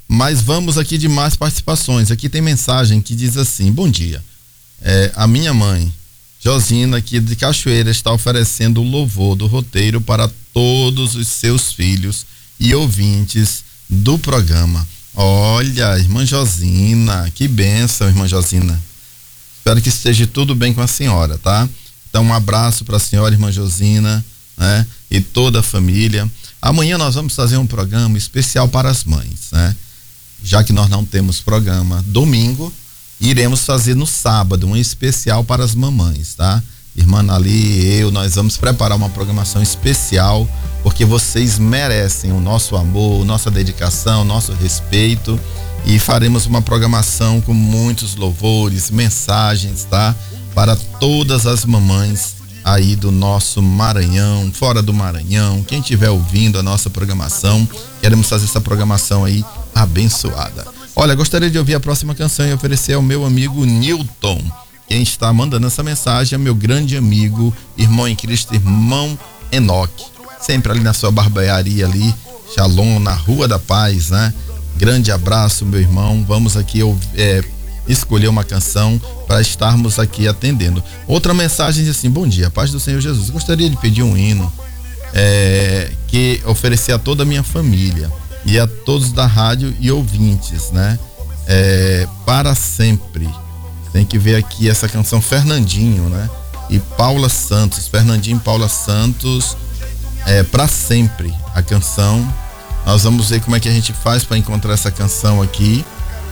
Mas vamos aqui de mais participações. Aqui tem mensagem que diz assim: bom dia. A minha mãe, Josina, aqui de Cachoeira, está oferecendo o louvor do roteiro para todos os seus filhos e ouvintes do programa. Olha, irmã Josina, que bênção, irmã Josina. Espero que esteja tudo bem com a senhora, tá? Então, um abraço para a senhora, irmã Josina, né? E toda a família. Amanhã nós vamos fazer um programa especial para as mães, né? Já que nós não temos programa domingo, iremos fazer no sábado um especial para as mamães, tá? Irmã Nali e eu, nós vamos preparar uma programação especial, porque vocês merecem o nosso amor, nossa dedicação, nosso respeito, e faremos uma programação com muitos louvores, mensagens, tá? Para todas as mamães aí do nosso Maranhão, fora do Maranhão, quem estiver ouvindo a nossa programação, queremos fazer essa programação aí abençoada. Olha, gostaria de ouvir a próxima canção e oferecer ao meu amigo Newton. Quem está mandando essa mensagem é meu grande amigo, irmão em Cristo, irmão Enoque, sempre ali na sua barbearia ali, Shalom, na Rua da Paz, né? Grande abraço, meu irmão. Vamos aqui escolher uma canção para estarmos aqui atendendo. Outra mensagem diz assim: bom dia, paz do Senhor Jesus. Gostaria de pedir um hino que oferecer a toda a minha família e a todos da rádio e ouvintes, né? Para sempre. Tem que ver aqui essa canção Fernandinho, né? E Paula Santos, Fernandinho e Paula Santos, para sempre a canção. Nós vamos ver como é que a gente faz para encontrar essa canção aqui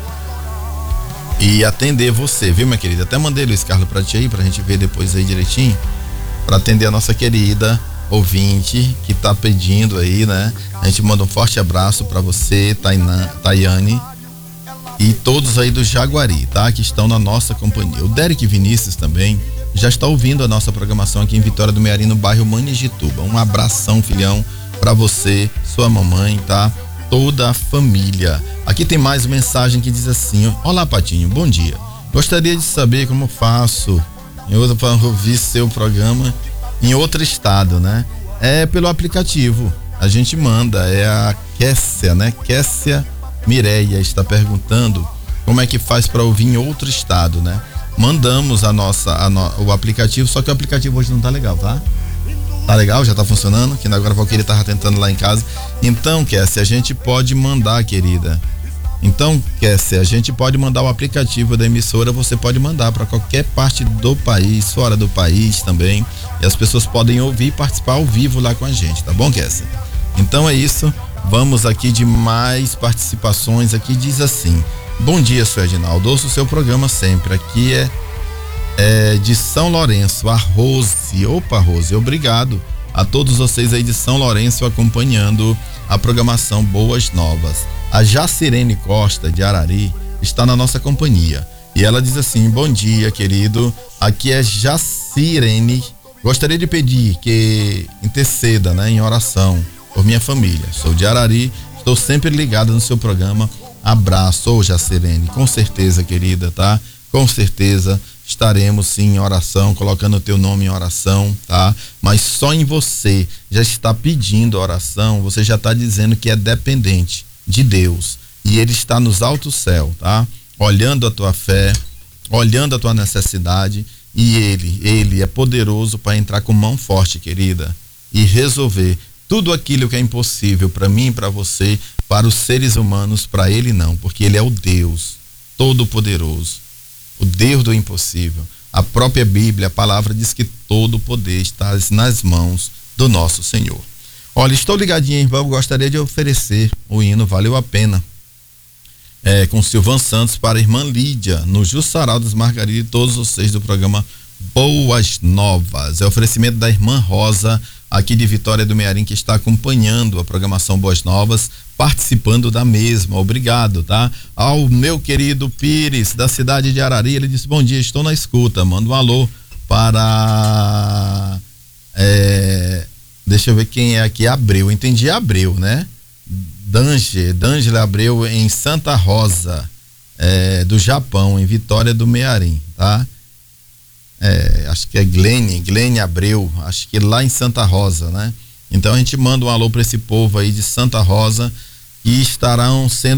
e atender você, viu, minha querida? Até mandei Luiz Carlos pra ti aí, pra gente ver depois aí direitinho, pra atender a nossa querida ouvinte que tá pedindo aí, né? A gente manda um forte abraço pra você, Tayane, e todos aí do Jaguari, tá? Que estão na nossa companhia. O Derek Vinícius também já está ouvindo a nossa programação aqui em Vitória do Mearim, no bairro Maningituba. Um abração, filhão, pra você, sua mamãe, tá? Toda a família. Aqui tem mais mensagem que diz assim: olá, Patinho, bom dia. Gostaria de saber como faço para ouvir seu programa em outro estado, né? Pelo aplicativo. A gente manda, a Kessia, né? Kessia Mireia está perguntando como é que faz para ouvir em outro estado, né? Mandamos o aplicativo, só que o aplicativo hoje não tá legal, tá? Tá legal? Já tá funcionando? Que agora a Valquíria tava tentando lá em casa. Então, Kessia, a gente pode mandar, querida. Então, Kessia, a gente pode mandar o aplicativo da emissora, você pode mandar para qualquer parte do país, fora do país também. E as pessoas podem ouvir e participar ao vivo lá com a gente, tá bom, Kessia? Então é isso. Vamos aqui de mais participações. Aqui diz assim: bom dia, Sr. Edinaldo. Ouço o seu programa sempre. Aqui é de São Lourenço, a Rose. Opa, Rose, obrigado a todos vocês aí de São Lourenço acompanhando a programação Boas Novas. A Jacirene Costa, de Arari, está na nossa companhia e ela diz assim: bom dia, querido, aqui é Jacirene, gostaria de pedir que interceda, né, em oração por minha família. Sou de Arari, estou sempre ligada no seu programa. Abraço, Jacirene, com certeza, querida, tá? Com certeza estaremos sim em oração, colocando o teu nome em oração, tá? Mas só em você já está pedindo oração, você já está dizendo que é dependente de Deus e Ele está nos altos céus, tá? Olhando a tua fé, olhando a tua necessidade, e Ele é poderoso para entrar com mão forte, querida, e resolver tudo aquilo que é impossível para mim e para você, para os seres humanos, para Ele não, porque Ele é o Deus Todo-Poderoso, o Deus do impossível. A própria Bíblia, a palavra diz que todo o poder está nas mãos do nosso Senhor. Olha, estou ligadinho, irmão, gostaria de oferecer o hino Valeu a Pena, com Silvan Santos, para a irmã Lídia, no Jussaral das Margaridas, e todos vocês do programa Boas Novas. É oferecimento da irmã Rosa, aqui de Vitória do Mearim, que está acompanhando a programação Boas Novas, participando da mesma. Obrigado, tá? Ao meu querido Pires, da cidade de Arari, ele disse: bom dia, estou na escuta, manda um alô para deixa eu ver quem é aqui, Abreu, entendi, Abreu, né? D'Angela Abreu, em Santa Rosa, do Japão, em Vitória do Mearim, tá? Acho que é Glene Abreu, acho que lá em Santa Rosa, né? Então a gente manda um alô para esse povo aí de Santa Rosa, que estarão sendo